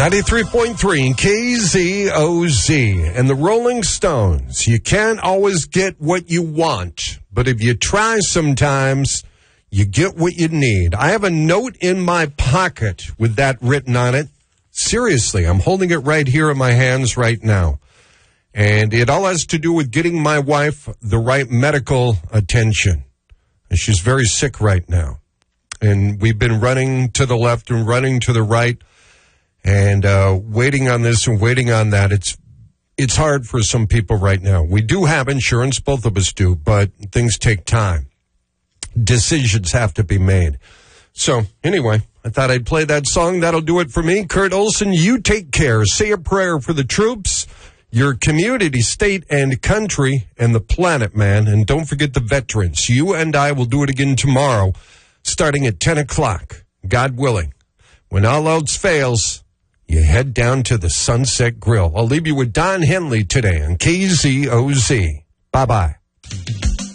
93.3 KZOZ and the Rolling Stones. You can't always get what you want, but if you try sometimes, you get what you need. I have a note in my pocket with that written on it. Seriously, I'm holding it right here in my hands right now. And it all has to do with getting my wife the right medical attention. And she's very sick right now. And we've been running to the left and running to the right. And waiting on this and waiting on that. It's hard for some people right now. We do have insurance, both of us do, but things take time. Decisions have to be made. So, anyway, I thought I'd play that song. That'll do it for me. Kurt Olson, you take care. Say a prayer for the troops, your community, state, and country, and the planet, man. And don't forget the veterans. You and I will do it again tomorrow, starting at 10 o'clock, God willing. When all else fails, you head down to the Sunset Grill. I'll leave you with Don Henley today on KZOZ. Bye-bye.